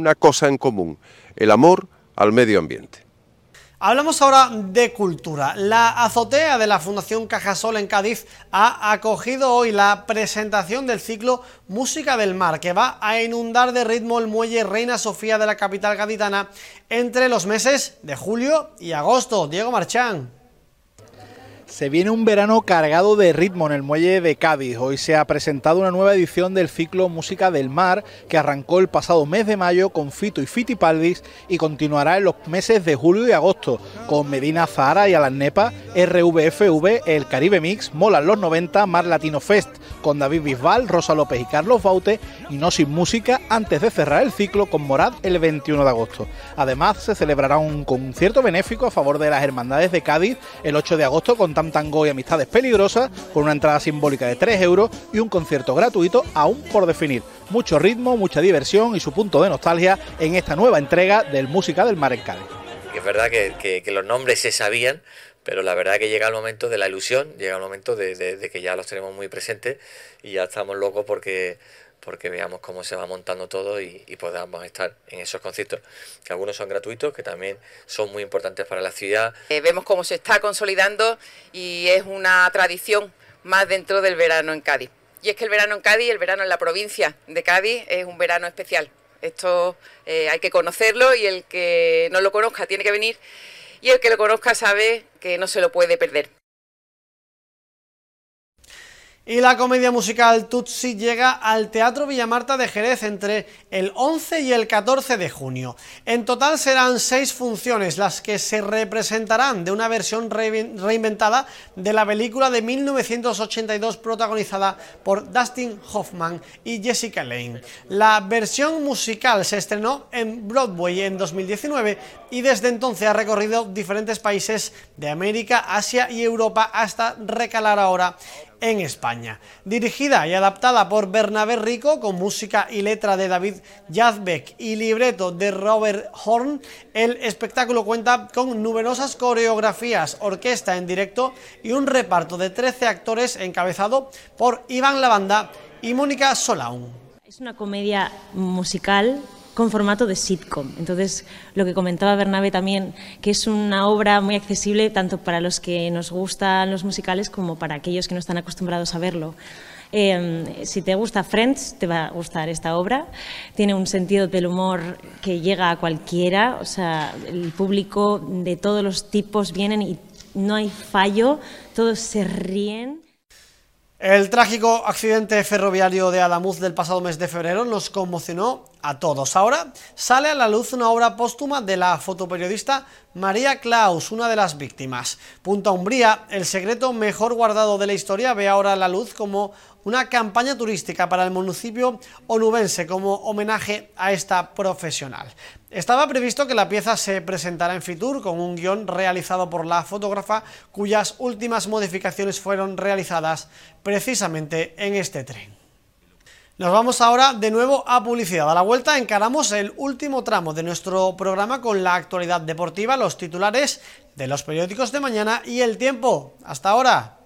una cosa en común: el amor al medio ambiente. Hablamos ahora de cultura. La azotea de la Fundación Cajasol en Cádiz ha acogido hoy la presentación del ciclo Música del Mar, que va a inundar de ritmo el muelle Reina Sofía de la capital gaditana entre los meses de julio y agosto. Diego Marchán. Se viene un verano cargado de ritmo en el muelle de Cádiz. Hoy se ha presentado una nueva edición del ciclo Música del Mar, que arrancó el pasado mes de mayo con Fito y Fitipaldis y continuará en los meses de julio y agosto con Medina Zahara y Alan Nepa, RVFV, El Caribe Mix, Molan los 90, Mar Latino Fest con David Bisbal, Rosa López y Carlos Baute, y No Sin Música, antes de cerrar el ciclo con Morad el 21 de agosto. Además, se celebrará un concierto benéfico a favor de las Hermandades de Cádiz el 8 de agosto con Tam Tango y Amistades Peligrosas, con una entrada simbólica de 3 euros y un concierto gratuito aún por definir. Mucho ritmo, mucha diversión y su punto de nostalgia en esta nueva entrega del Música del Mar en Cádiz. Es verdad que los nombres se sabían, pero la verdad que llega el momento de la ilusión, llega el momento de que ya los tenemos muy presentes y ya estamos locos porque veamos cómo se va montando todo y podamos estar en esos conciertos, que algunos son gratuitos, que también son muy importantes para la ciudad. Vemos cómo se está consolidando y es una tradición más dentro del verano en Cádiz. Y es que el verano en Cádiz, el verano en la provincia de Cádiz, es un verano especial. Esto hay que conocerlo y el que no lo conozca tiene que venir, y el que lo conozca sabe que no se lo puede perder. Y la comedia musical Tutsi llega al Teatro Villamarta de Jerez entre el 11 y el 14 de junio. En total serán 6 funciones las que se representarán de una versión reinventada de la película de 1982 protagonizada por Dustin Hoffman y Jessica Lange. La versión musical se estrenó en Broadway en 2019 y desde entonces ha recorrido diferentes países de América, Asia y Europa hasta recalar ahora en España. Dirigida y adaptada por Bernabé Rico, con música y letra de David Yazbek y libreto de Robert Horn, el espectáculo cuenta con numerosas coreografías, orquesta en directo y un reparto de 13 actores encabezado por Iván Lavanda y Mónica Solaun. Es una comedia musical con formato de sitcom. Entonces, lo que comentaba Bernabé también, que es una obra muy accesible tanto para los que nos gustan los musicales como para aquellos que no están acostumbrados a verlo. Si te gusta Friends, te va a gustar esta obra. Tiene un sentido del humor que llega a cualquiera, o sea, el público de todos los tipos vienen y no hay fallo, todos se ríen. El trágico accidente ferroviario de Adamuz del pasado mes de febrero nos conmocionó a todos. Ahora sale a la luz una obra póstuma de la fotoperiodista María Claus, una de las víctimas. Punta Umbría, el secreto mejor guardado de la historia, ve ahora a la luz como una campaña turística para el municipio onubense como homenaje a esta profesional. Estaba previsto que la pieza se presentara en Fitur con un guión realizado por la fotógrafa, cuyas últimas modificaciones fueron realizadas precisamente en este tren. Nos vamos ahora de nuevo a publicidad. A la vuelta encaramos el último tramo de nuestro programa con la actualidad deportiva, los titulares de los periódicos de mañana y el tiempo. Hasta ahora.